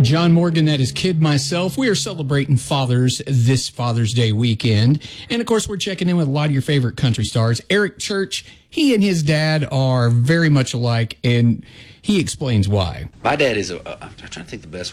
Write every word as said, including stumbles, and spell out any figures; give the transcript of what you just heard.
John Morgan, that is Kid myself. We are celebrating fathers this Father's Day weekend. And, of course, we're checking in with a lot of your favorite country stars. Eric Church, he and his dad are very much alike, and he explains why. My dad is a, I'm trying to think the best